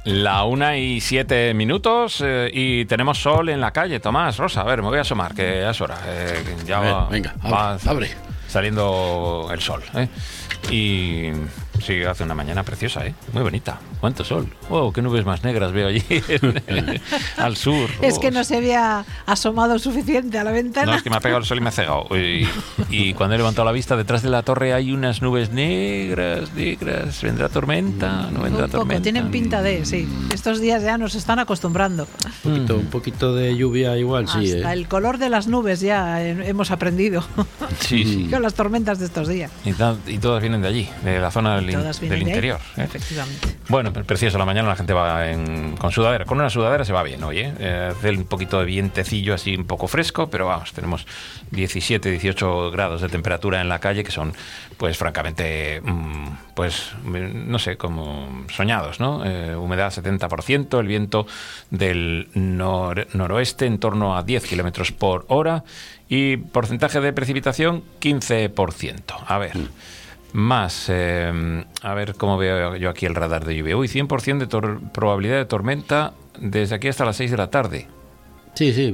La 1:07 y tenemos sol en la calle. Tomás, Rosa, a ver, me voy a asomar, que ya es hora. Ya va abre. Saliendo el sol. Y sí, hace una mañana preciosa, muy bonita. ¿Cuánto sol? ¡Oh, qué nubes más negras veo allí al sur! Es que no se había asomado suficiente a la ventana. No, es que me ha pegado el sol y me ha cegado. Y cuando he levantado la vista, detrás de la torre hay unas nubes negras. ¿Vendrá tormenta? ¿No vendrá tormenta? Tienen pinta de, sí. Estos días ya nos están acostumbrando. Un poquito de lluvia igual, sí. Hasta el color de las nubes ya hemos aprendido. Sí. Con las tormentas de estos días. Y todas vienen de allí, de la zona del interior. Efectivamente. Bueno, precioso, la mañana la gente va con sudadera. Con una sudadera se va bien hoy, hace un poquito de vientecillo así un poco fresco, pero vamos, tenemos 17, 18 grados de temperatura en la calle que son, pues francamente, pues no sé, como soñados, ¿no? Humedad 70%, el viento del noroeste en torno a 10 kilómetros por hora y porcentaje de precipitación 15%. A ver... Más, a ver cómo veo yo aquí el radar de lluvia. 100% de probabilidad de tormenta desde aquí hasta las 6 de la tarde. Sí,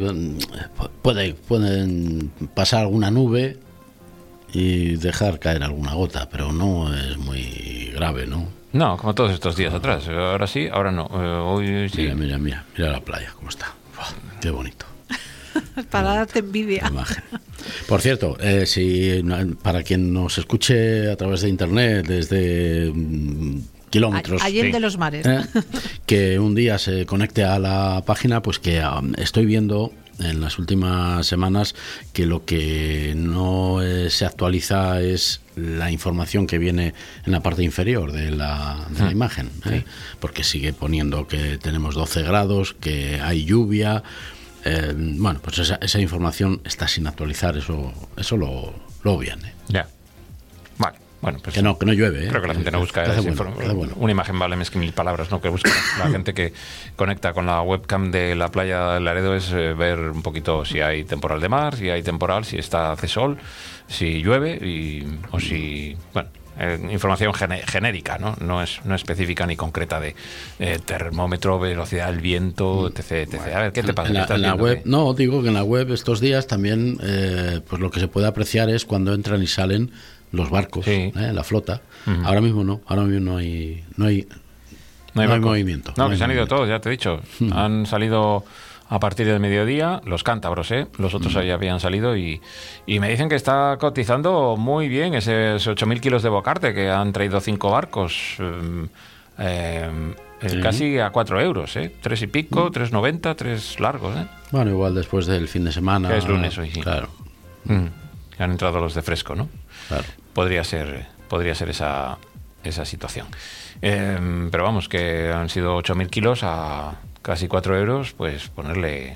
pueden pasar alguna nube y dejar caer alguna gota, pero no es muy grave, ¿no? No, como todos estos días atrás. Ahora sí, ahora no. Hoy sí. Mira la playa, cómo está. Uf, qué bonito. Para darte envidia. Por cierto, para quien nos escuche a través de internet desde kilómetros, allende los mares, que un día se conecte a la página, pues que estoy viendo en las últimas semanas que lo que no se actualiza es la información que viene en la parte inferior de la imagen, porque sigue poniendo que tenemos 12 grados, que hay lluvia. Bueno, pues esa información está sin actualizar, eso lo obvian. Ya. Vale. Bueno, pues que no llueve. Creo que la gente no busca bueno. Una imagen vale más que 1000 palabras, ¿no? Que busca la gente que conecta con la webcam de la playa del Laredo es ver un poquito si hay temporal de mar, si hay temporal, si hace sol, si llueve o si... Bueno, información genérica, no es específica ni concreta de termómetro, velocidad del viento, etc. A ver, ¿qué te pasa? En la web, no, digo que en la web estos días también pues lo que se puede apreciar es cuando entran y salen los barcos, la flota. Ahora mismo no hay movimiento. No, que se han ido todos, ya te he dicho. Han salido a partir del mediodía, los cántabros, los otros ya habían salido y me dicen que está cotizando muy bien esos 8.000 kilos de bocarte que han traído 5 barcos, casi a 4 euros, 3 y pico, 3,90, 3 largos. Bueno, igual después del fin de semana. Que es lunes hoy, sí. Claro. Han entrado los de fresco, ¿no? Claro. Podría ser esa situación. Pero vamos, que han sido 8.000 kilos a casi 4 euros, pues ponerle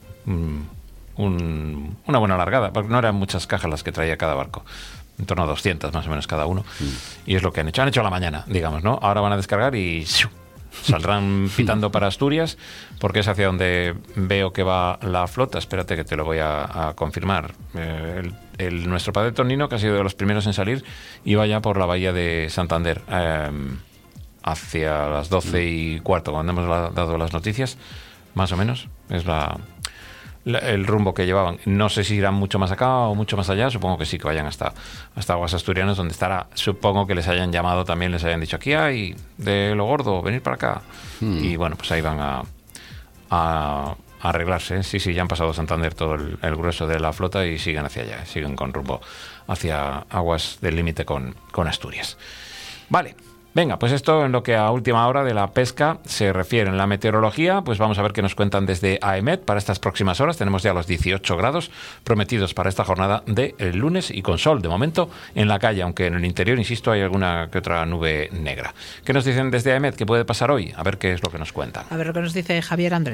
una buena largada, porque no eran muchas cajas las que traía cada barco, en torno a 200 más o menos cada uno, y es lo que han hecho a la mañana, digamos, ¿no? Ahora van a descargar y saldrán pitando para Asturias, porque es hacia donde veo que va la flota. Espérate que te lo voy a confirmar. Nuestro padre Tonino, que ha sido de los primeros en salir, iba ya por la bahía de Santander, hacia las 12:15, cuando hemos dado las noticias, más o menos, es el rumbo que llevaban. No sé si irán mucho más acá o mucho más allá, supongo que sí, que vayan hasta aguas asturianas, donde estará. Supongo que les hayan llamado también, les hayan dicho, aquí hay de lo gordo, venir para acá. Y bueno, pues ahí van a arreglarse. Sí, ya han pasado Santander todo el grueso de la flota y siguen hacia allá, siguen con rumbo hacia aguas del límite con Asturias. Vale. Venga, pues esto en lo que a última hora de la pesca se refiere. En la meteorología, pues vamos a ver qué nos cuentan desde AEMET para estas próximas horas. Tenemos ya los 18 grados prometidos para esta jornada de lunes y con sol, de momento, en la calle, aunque en el interior, insisto, hay alguna que otra nube negra. ¿Qué nos dicen desde AEMET? ¿Qué puede pasar hoy? A ver qué es lo que nos cuentan. A ver lo que nos dice Javier Andrés.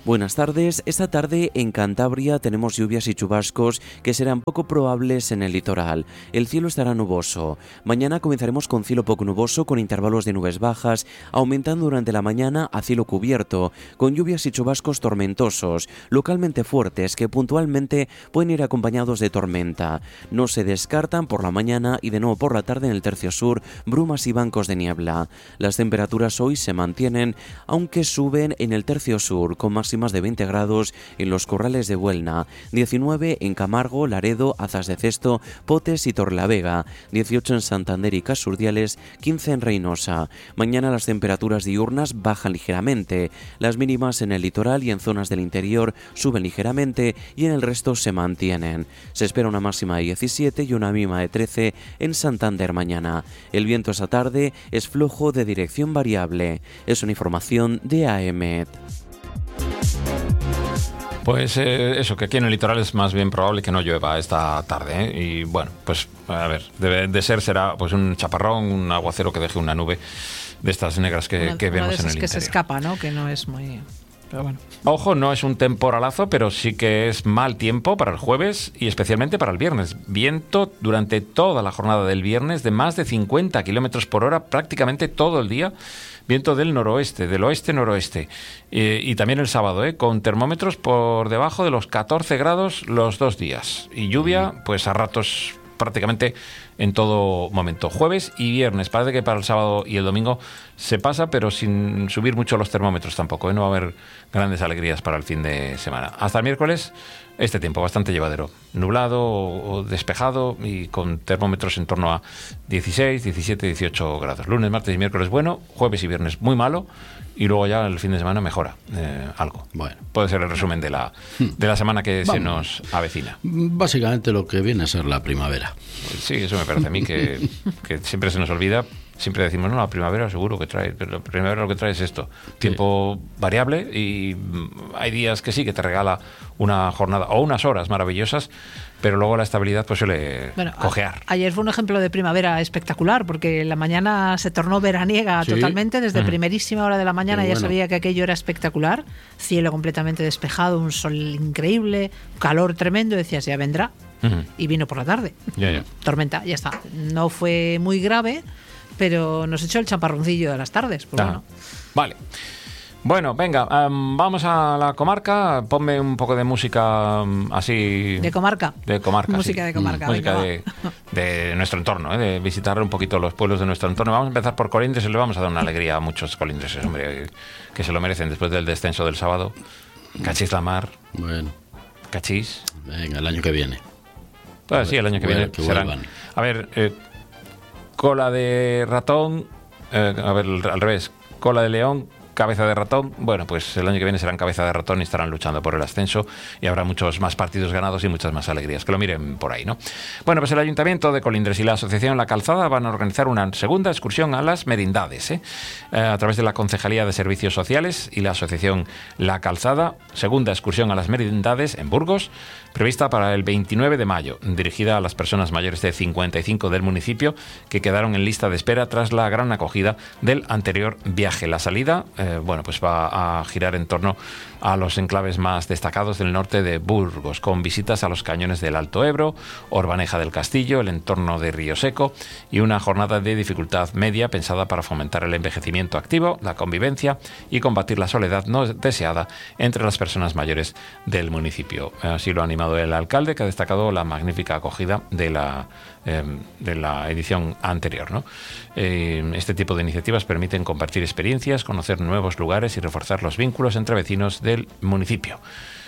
Buenas tardes. Esta tarde en Cantabria tenemos lluvias y chubascos que serán poco probables en el litoral. El cielo estará nuboso. Mañana comenzaremos con cielo poco nuboso con intervalos de nubes bajas, aumentando durante la mañana a cielo cubierto, con lluvias y chubascos tormentosos, localmente fuertes que puntualmente pueden ir acompañados de tormenta. No se descartan por la mañana y de nuevo por la tarde en el tercio sur brumas y bancos de niebla. Las temperaturas hoy se mantienen, aunque suben en el tercio sur con máximas de 20 grados en los Corrales de Buelna, 19 en Camargo, Laredo, Azas de Cesto, Potes y Torrelavega, 18 en Santander y Casurdiales, 15 en Reynosa. Mañana las temperaturas diurnas bajan ligeramente, las mínimas en el litoral y en zonas del interior suben ligeramente y en el resto se mantienen. Se espera una máxima de 17 y una mínima de 13 en Santander mañana. El viento esta tarde es flojo de dirección variable. Es una información de AEMET. Pues eso, que aquí en el litoral es más bien probable que no llueva esta tarde, ¿eh? Y bueno, pues a ver, debe de será pues un chaparrón, un aguacero que deje una nube de estas negras que vemos de esas en el que interior. se escapa, ¿no? Que no es muy... Pero bueno. Ojo, no es un temporalazo, pero sí que es mal tiempo para el jueves y especialmente para el viernes. Viento durante toda la jornada del viernes de más de 50 kilómetros por hora prácticamente todo el día. Viento del noroeste, del oeste-noroeste. Y también el sábado, con termómetros por debajo de los 14 grados los 2 días. Y lluvia, pues a ratos prácticamente en todo momento. Jueves y viernes. Parece que para el sábado y el domingo se pasa, pero sin subir mucho los termómetros tampoco. No va a haber grandes alegrías para el fin de semana. Hasta el miércoles, este tiempo bastante llevadero. Nublado o despejado y con termómetros en torno a 16, 17, 18 grados. Lunes, martes y miércoles bueno. Jueves y viernes muy malo. Y luego ya el fin de semana mejora algo. Bueno. Puede ser el resumen de la semana que se nos avecina. Básicamente lo que viene a ser la primavera. Sí, eso me parece a mí que siempre se nos olvida. Siempre decimos, no, la primavera seguro que trae, pero la primavera lo que trae es esto. Tiempo variable y hay días que sí, que te regala una jornada o unas horas maravillosas, pero luego la estabilidad pues suele cojear. Ayer fue un ejemplo de primavera espectacular, porque la mañana se tornó veraniega totalmente, desde primerísima hora de la mañana ya sabía que aquello era espectacular, cielo completamente despejado, un sol increíble, calor tremendo, decías, ya vendrá, y vino por la tarde. Tormenta, ya está. No fue muy grave, pero nos echó el chaparroncillo de las tardes. Pues bueno. Vale. Bueno, venga, vamos a la comarca. Ponme un poco de música así... ¿De comarca? De comarca, música sí. De comarca. Música de nuestro entorno, de visitar un poquito los pueblos de nuestro entorno. Vamos a empezar por Colindres y le vamos a dar una alegría a muchos colindreses, hombre, que se lo merecen después del descenso del sábado. Cachís la mar. Bueno. Cachís. Venga, el año que viene. Pues sí, el año que viene serán... A ver, cola de ratón, a ver, al revés, cola de león, cabeza de ratón. Bueno, pues el año que viene serán cabeza de ratón y estarán luchando por el ascenso y habrá muchos más partidos ganados y muchas más alegrías. Que lo miren por ahí, ¿no? Bueno, pues el Ayuntamiento de Colindres y la Asociación La Calzada van a organizar una segunda excursión a las merindades, a través de la Concejalía de Servicios Sociales y la Asociación La Calzada. Segunda excursión a las merindades en Burgos, prevista para el 29 de mayo, dirigida a las personas mayores de 55 del municipio que quedaron en lista de espera tras la gran acogida del anterior viaje. La salida, pues va a girar en torno a los enclaves más destacados del norte de Burgos, con visitas a los cañones del Alto Ebro, Orbaneja del Castillo, el entorno de Río Seco y una jornada de dificultad media pensada para fomentar el envejecimiento activo, la convivencia y combatir la soledad no deseada entre las personas mayores del municipio. Así lo ha animado el alcalde, que ha destacado la magnífica acogida de la edición anterior, ¿no? Este tipo de iniciativas permiten compartir experiencias, conocer nuevos lugares y reforzar los vínculos entre vecinos del municipio.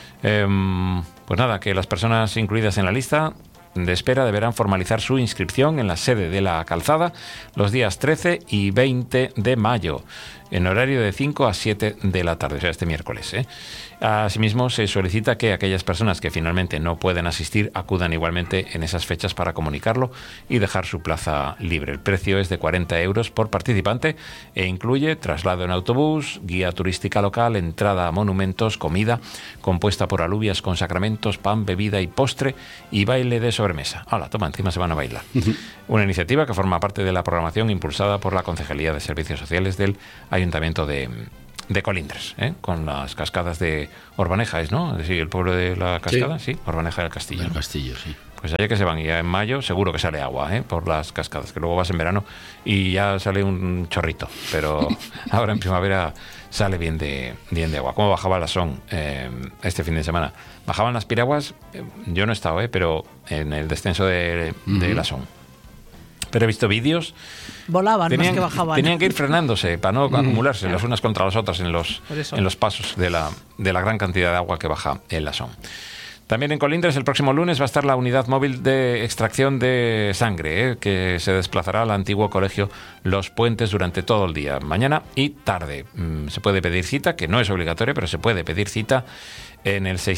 Pues nada, que las personas incluidas en la lista de espera deberán formalizar su inscripción en la sede de La Calzada los días 13 y 20 de mayo, en horario de 5 a 7 de la tarde, o sea, este miércoles. Asimismo, se solicita que aquellas personas que finalmente no pueden asistir acudan igualmente en esas fechas para comunicarlo y dejar su plaza libre. El precio es de 40 euros por participante e incluye traslado en autobús, guía turística local, entrada a monumentos, comida compuesta por alubias con sacramentos, pan, bebida y postre y baile de sobremesa. ¡Hala, toma, encima se van a bailar! Una iniciativa que forma parte de la programación impulsada por la Concejalía de Servicios Sociales del Ayuntamiento de de Colindres, con las cascadas de Orbaneja, ¿no? Es decir, el pueblo de la cascada, sí, Orbaneja del Castillo. El Castillo, sí. Pues allá que se van, y ya en mayo seguro que sale agua por las cascadas, que luego vas en verano y ya sale un chorrito, pero ahora en primavera sale bien de agua. ¿Cómo bajaba la Son este fin de semana? Bajaban las piraguas, yo no he estado, pero en el descenso de la Son. Pero he visto vídeos. Volaban, más que bajaban. Tenían que ir frenándose para no acumularse las unas contra las otras en los pasos de la gran cantidad de agua que baja en la Son. También en Colindres el próximo lunes va a estar la unidad móvil de extracción de sangre, que se desplazará al antiguo colegio Los Puentes durante todo el día, mañana y tarde. Se puede pedir cita, que no es obligatoria, pero se puede pedir cita en el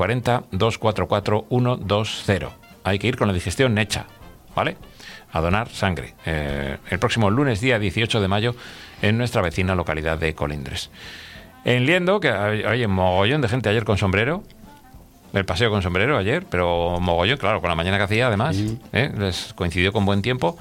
640-244-120. Hay que ir con la digestión hecha, ¿vale? A donar sangre. El próximo lunes, día 18 de mayo, en nuestra vecina localidad de Colindres. En Liendo, que hay un mogollón de gente ayer con sombrero. El paseo con sombrero ayer, pero mogollón, claro, con la mañana que hacía además, les coincidió con buen tiempo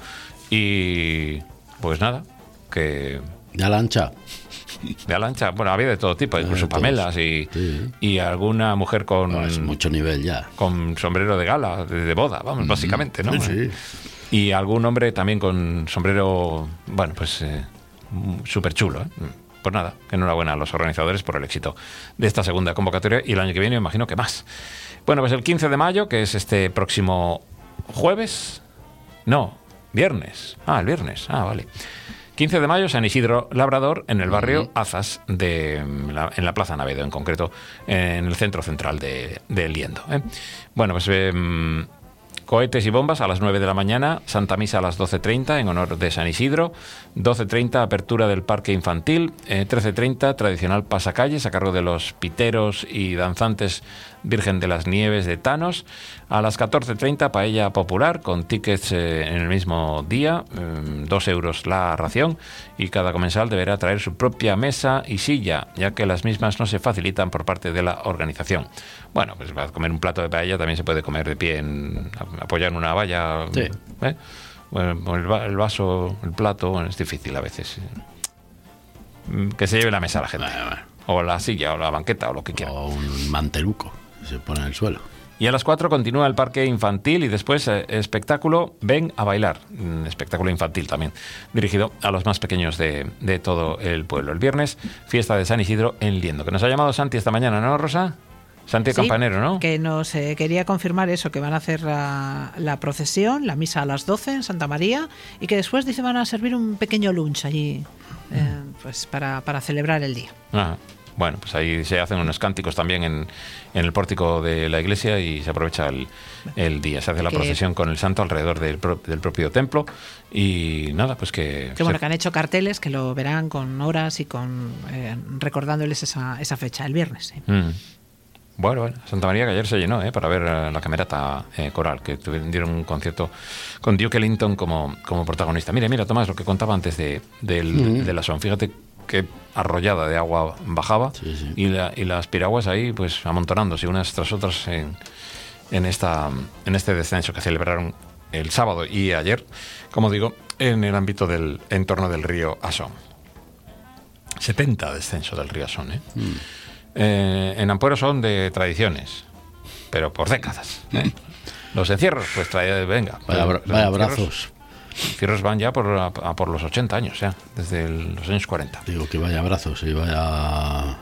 y pues nada, que... De Alancha. De Alancha, bueno, había de todo tipo, incluso pamelas y alguna mujer con... No, es mucho nivel ya. Con sombrero de gala, de boda, vamos, básicamente, ¿no? Sí. Y algún hombre también con sombrero, bueno, pues súper chulo, Pues nada, enhorabuena a los organizadores por el éxito de esta segunda convocatoria y el año que viene me imagino que más. Bueno, pues el 15 de mayo, que es este próximo jueves, no, viernes. El viernes, vale. 15 de mayo, San Isidro Labrador, en el barrio Azas, en la Plaza Navedo, en concreto, en el centro central de Liendo. Bueno, pues... cohetes y bombas a las 9 de la mañana, Santa Misa a las 12:30 en honor de San Isidro, 12:30 apertura del parque infantil, 13:30 tradicional pasacalles a cargo de los piteros y danzantes Virgen de las Nieves de Tanos, a las 14:30 paella popular con tickets en el mismo día, 2 euros la ración, y cada comensal deberá traer su propia mesa y silla, ya que las mismas no se facilitan por parte de la organización. Bueno, pues para comer un plato de paella también se puede comer de pie, apoyar en una valla. Sí. Bueno, el vaso, el plato, bueno, es difícil a veces. Que se lleve la mesa a la gente. O la silla, o la banqueta, o lo que quiera. O un manteluco que se pone en el suelo. Y a las 4 continúa el parque infantil y después espectáculo Ven a bailar, espectáculo infantil también, dirigido a los más pequeños de todo el pueblo. El viernes, fiesta de San Isidro en Liendo, que nos ha llamado Santi esta mañana, ¿no, Rosa? Santi Campanero, ¿no? Que nos quería confirmar eso, que van a hacer la procesión, la misa a las 12 en Santa María, y que después dice van a servir un pequeño lunch allí, pues para celebrar el día. Bueno, pues ahí se hacen unos cánticos también en el pórtico de la iglesia y se aprovecha el día. Se hace la procesión con el santo alrededor del propio templo y nada, pues que... Bueno, que han hecho carteles que lo verán con horas y con recordándoles esa fecha, el viernes. ¿Sí? Bueno, Santa María que ayer se llenó para ver la camerata coral, que dieron un concierto con Duke Ellington como protagonista. Mira, Tomás, lo que contaba antes de la Son. Fíjate qué arrollada de agua bajaba y las piraguas ahí pues amontonándose unas tras otras en este descenso que celebraron el sábado y ayer, como digo, en el ámbito del entorno del río Asón. 70 descenso del río Asón, en Ampuero son de tradiciones, pero por décadas. Los encierros, pues venga. Vaya abrazos. Los encierros van ya por los 80 años, desde los años 40. Digo que vaya abrazos y vaya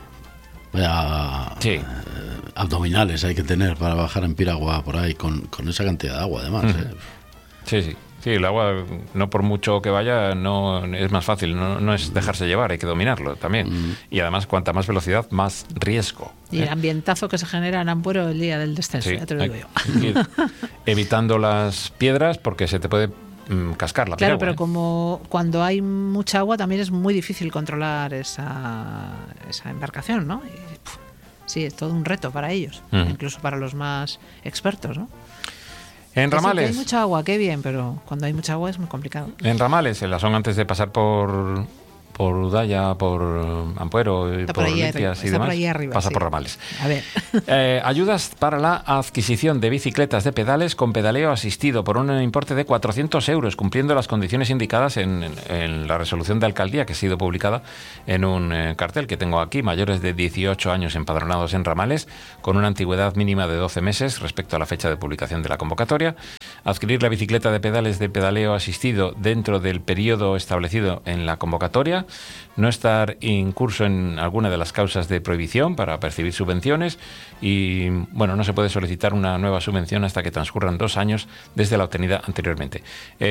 abdominales hay que tener para bajar en piragua por ahí con esa cantidad de agua, además. Sí, el agua, no por mucho que vaya, no es más fácil, no es dejarse llevar, hay que dominarlo también. Y además, cuanta más velocidad, más riesgo. Y el ambientazo que se genera en Ampuero el día del descenso, ya te lo digo yo. Ir evitando las piedras porque se te puede cascar la piragua. Claro, pero como cuando hay mucha agua también es muy difícil controlar esa embarcación, ¿no? Sí, es todo un reto para ellos, incluso para los más expertos, ¿no? En Ramales. Hay mucha agua, qué bien, pero cuando hay mucha agua es muy complicado. En Ramales, en la zona antes de pasar por por Udaya, por Ampuero, por Limpias y demás, arriba, pasa sí. por Ramales. A ver. Ayudas para la adquisición de bicicletas de pedales con pedaleo asistido por un importe de 400 euros, cumpliendo las condiciones indicadas en la resolución de alcaldía que ha sido publicada en un cartel que tengo aquí: mayores de 18 años empadronados en Ramales, con una antigüedad mínima de 12 meses respecto a la fecha de publicación de la convocatoria, adquirir la bicicleta de pedales de pedaleo asistido dentro del periodo establecido en la convocatoria, no estar incurso en alguna de las causas de prohibición para percibir subvenciones y, bueno, no se puede solicitar una nueva subvención hasta que transcurran 2 años desde la obtenida anteriormente.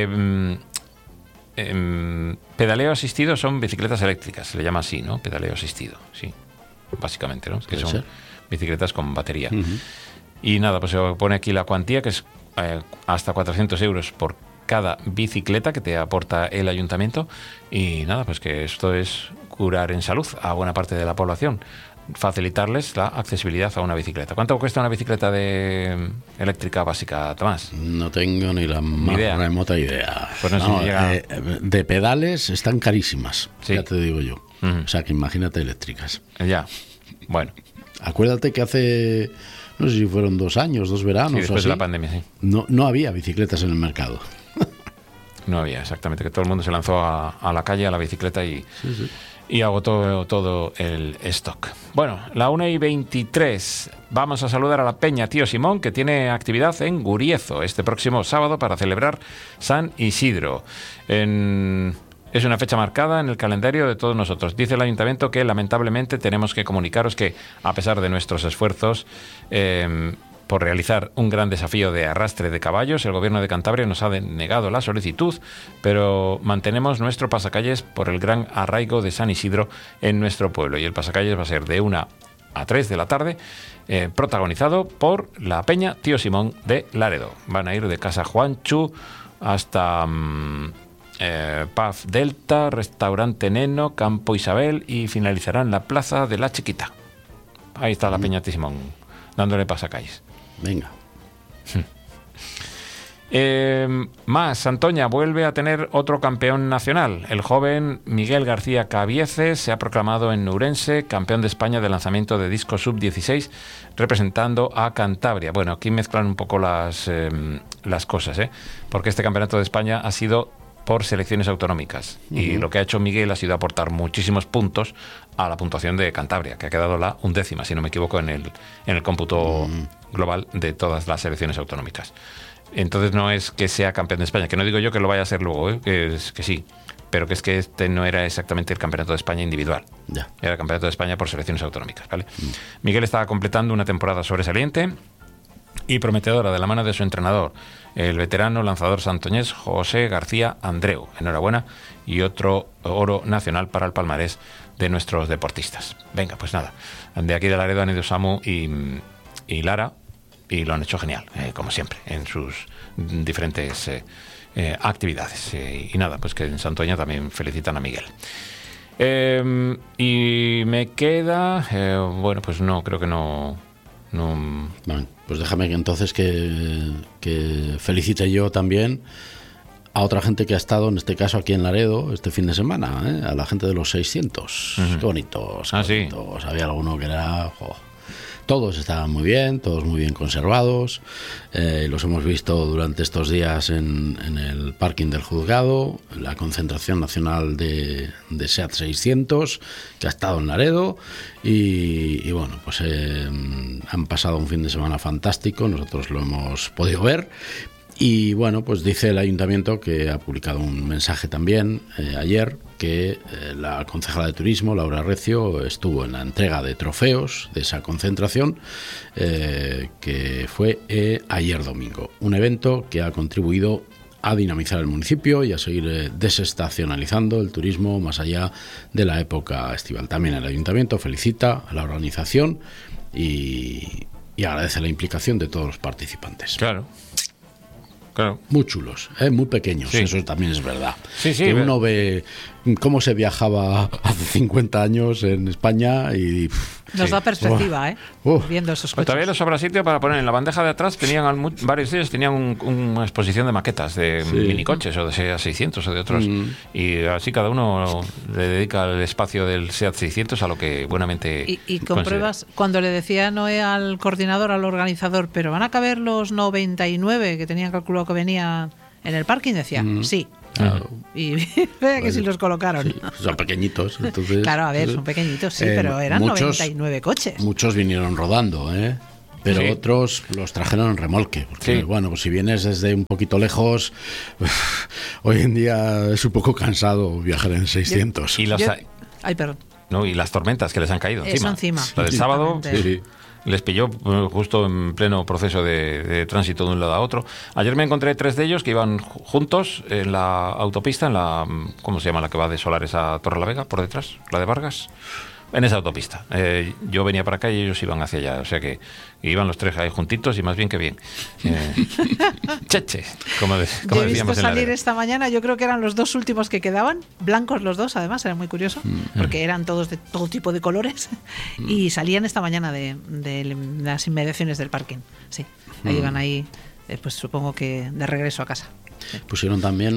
Pedaleo asistido son bicicletas eléctricas, se le llama así, ¿no? Pedaleo asistido, sí, básicamente, ¿no? Que son bicicletas con batería. Y nada, pues se pone aquí la cuantía, que es hasta 400 euros por cada bicicleta que te aporta el ayuntamiento. Y nada, pues que esto es curar en salud a buena parte de la población, facilitarles la accesibilidad a una bicicleta. ¿Cuánto cuesta una bicicleta eléctrica básica, Tomás? No tengo ni la más remota idea. Pues no sé si llega... de pedales están carísimas, sí. Ya te digo yo. O sea, que imagínate eléctricas. Ya, bueno. Acuérdate que hace, no sé si fueron 2 años, 2 veranos. Sí, después de la pandemia, sí. No había bicicletas en el mercado. No había, exactamente, que todo el mundo se lanzó a la calle, a la bicicleta y agotó todo el stock. Bueno, la 1:23, vamos a saludar a la Peña Tío Simón, que tiene actividad en Guriezo este próximo sábado para celebrar San Isidro. Es una fecha marcada en el calendario de todos nosotros. Dice el ayuntamiento que lamentablemente tenemos que comunicaros que, a pesar de nuestros esfuerzos por realizar un gran desafío de arrastre de caballos, el Gobierno de Cantabria nos ha denegado la solicitud, pero mantenemos nuestro pasacalles por el gran arraigo de San Isidro en nuestro pueblo. Y el pasacalles va a ser de 1 a 3 de la tarde, protagonizado por la Peña Tío Simón de Laredo. Van a ir de Casa Juanchu hasta Paz Delta, Restaurante Neno, Campo Isabel y finalizarán en la Plaza de la Chiquita. Ahí está la Peña Tío Simón, dándole pasacalles. Venga. Más, Santoña vuelve a tener otro campeón nacional. El joven Miguel García Cabieces se ha proclamado en Ourense campeón de España de lanzamiento de disco sub-16, representando a Cantabria. Bueno, aquí mezclan un poco las cosas, porque este campeonato de España ha sido por selecciones autonómicas. Y lo que ha hecho Miguel ha sido aportar muchísimos puntos a la puntuación de Cantabria, que ha quedado la 11ª, si no me equivoco, en el cómputo global de todas las selecciones autonómicas. Entonces no es que sea campeón de España, que no digo yo que lo vaya a ser luego, que sí, pero que es que este no era exactamente el campeonato de España individual. Ya. Era el campeonato de España por selecciones autonómicas, ¿vale? Miguel estaba completando una temporada sobresaliente y prometedora de la mano de su entrenador, el veterano lanzador santoñés José García Andreu. Enhorabuena, y otro oro nacional para el palmarés de nuestros deportistas. Venga, pues nada, de aquí de Laredo han ido Samu y Lara, y lo han hecho genial, como siempre, en sus diferentes actividades. Y nada, pues que en Santoña también felicitan a Miguel. Y me queda, bueno, pues no, creo que no. Bueno, pues déjame que entonces que felicite yo también a otra gente que ha estado, en este caso aquí en Laredo, este fin de semana, a la gente de los 600. Qué bonitos, sí. bonitos. Había alguno que era... Todos estaban muy bien, todos muy bien conservados. Los hemos visto durante estos días en el parking del juzgado, la concentración nacional de SEAT 600, que ha estado en Laredo. Y bueno, pues han pasado un fin de semana fantástico, nosotros lo hemos podido ver. Y bueno, pues dice el ayuntamiento, que ha publicado un mensaje también ayer, que la concejala de turismo, Laura Recio, estuvo en la entrega de trofeos de esa concentración, que fue ayer domingo. Un evento que ha contribuido a dinamizar el municipio y a seguir desestacionalizando el turismo más allá de la época estival. También el ayuntamiento felicita a la organización y agradece la implicación de todos los participantes. Claro. Muy chulos, muy pequeños, sí. Eso también es verdad. Sí, que uno ve cómo se viajaba hace 50 años en España y... Nos da perspectiva, viendo esos coches. Todavía les sobra sitio para poner en la bandeja de atrás. Varios de ellos tenían una exposición de maquetas de minicoches o de SEAT 600 o de otros. Y así cada uno le dedica el espacio del SEAT 600 a lo que buenamente y compruebas cuando le decía Noé al coordinador, al organizador, pero van a caber los 99 que tenían calculado que venían en el parking, decía, sí. Claro. Y vea que sí los colocaron. Sí, son pequeñitos, entonces. Claro, a ver, son pequeñitos, sí, pero eran 99 coches. Muchos vinieron rodando, pero otros los trajeron en remolque. Porque, bueno, pues si vienes desde un poquito lejos, hoy en día es un poco cansado viajar en 600. Ay, perdón. No, y las tormentas que les han caído encima. La del sábado. Les pilló justo en pleno proceso de tránsito de un lado a otro. Ayer me encontré 3 de ellos que iban juntos en la autopista, en la... ¿Cómo se llama la que va de Solares a Torrelavega? Por detrás, la de Vargas. En esa autopista. Yo venía para acá y ellos iban hacia allá. O sea que iban los 3 ahí juntitos y más bien que bien. Cheche, como decíamos. Yo he visto salir esta mañana, yo creo que eran los 2 últimos que quedaban, blancos los 2, además, era muy curioso, porque eran todos de todo tipo de colores, y salían esta mañana de las inmediaciones del parking. Sí, ahí iban ahí, pues supongo que de regreso a casa. Pusieron también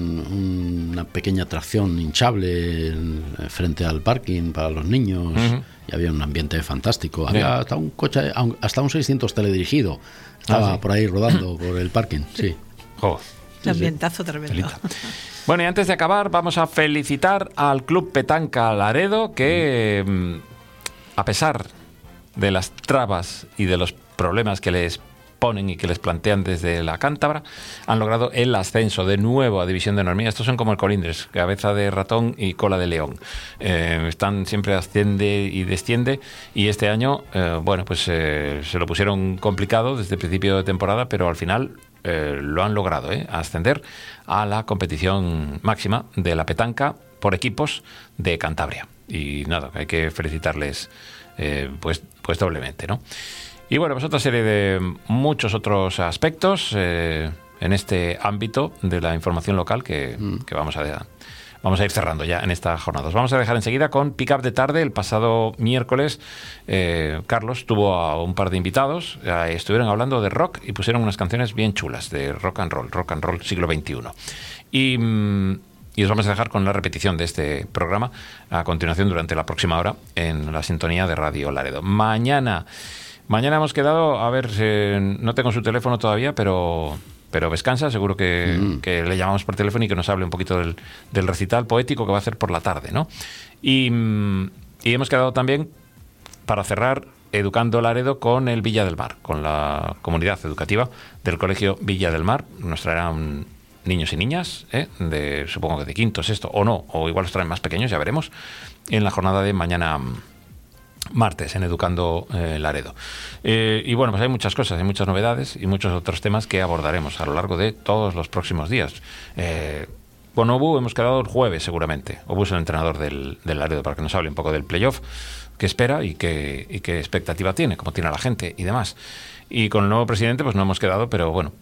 una pequeña atracción hinchable frente al parking para los niños y había un ambiente fantástico. Había hasta un coche, hasta un 600 teledirigido. Estaba por ahí rodando por el parking. Sí. Un ambientazo tremendo. Bueno, y antes de acabar, vamos a felicitar al Club Petanca Laredo, que a pesar de las trabas y de los problemas que les ponen y que les plantean desde la Cántabra, han logrado el ascenso de nuevo a División de Honor. Mira, estos son como el Colindres, cabeza de ratón y cola de león. Están siempre asciende y desciende, y este año, bueno, pues se lo pusieron complicado desde el principio de temporada, pero al final lo han logrado, ascender a la competición máxima de la petanca por equipos de Cantabria. Y nada, hay que felicitarles pues doblemente, ¿no? Y bueno, pues otra serie de muchos otros aspectos en este ámbito de la información local que vamos a ir cerrando ya en esta jornada. Os vamos a dejar enseguida con Pick Up de Tarde. El pasado miércoles Carlos tuvo a un par de invitados, estuvieron hablando de rock y pusieron unas canciones bien chulas de rock and roll siglo XXI. Y os vamos a dejar con la repetición de este programa a continuación durante la próxima hora en la sintonía de Radio Laredo. Mañana hemos quedado, a ver, no tengo su teléfono todavía, pero descansa, seguro que le llamamos por teléfono y que nos hable un poquito del recital poético que va a hacer por la tarde, ¿no? Y hemos quedado también, para cerrar, Educando Laredo con el Villa del Mar, con la comunidad educativa del Colegio Villa del Mar. Nos traerán niños y niñas, supongo que de quinto, sexto, o no, o igual los traen más pequeños, ya veremos, en la jornada de mañana martes en Educando Laredo. Y bueno, pues hay muchas cosas, hay muchas novedades y muchos otros temas que abordaremos a lo largo de todos los próximos días. Con Obu hemos quedado el jueves seguramente. Obu es el entrenador del Laredo, para que nos hable un poco del playoff, qué espera y qué expectativa tiene, cómo tiene a la gente y demás. Y con el nuevo presidente pues no hemos quedado, pero bueno,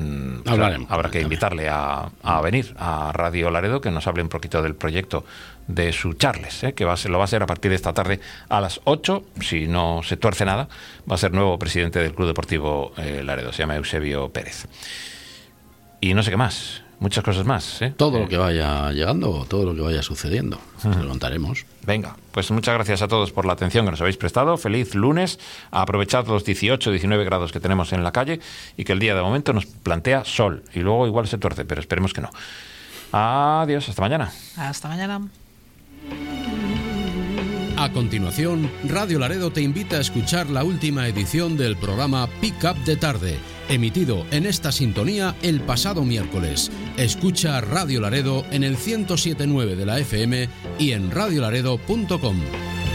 habrá que invitarle a venir a Radio Laredo, que nos hable un poquito del proyecto de su Charles, que lo va a ser a partir de esta tarde a las 8, si no se tuerce nada. Va a ser nuevo presidente del Club Deportivo Laredo, se llama Eusebio Pérez. Y no sé qué más, muchas cosas más. Todo lo que vaya llegando, todo lo que vaya sucediendo, se lo contaremos. Venga, pues muchas gracias a todos por la atención que nos habéis prestado. Feliz lunes, aprovechad los 18, 19 grados que tenemos en la calle y que el día de momento nos plantea sol y luego igual se tuerce, pero esperemos que no. Adiós, hasta mañana. Hasta mañana. A continuación, Radio Laredo te invita a escuchar la última edición del programa Pick Up de Tarde, emitido en esta sintonía el pasado miércoles. Escucha Radio Laredo en el 107.9 de la FM y en radiolaredo.com.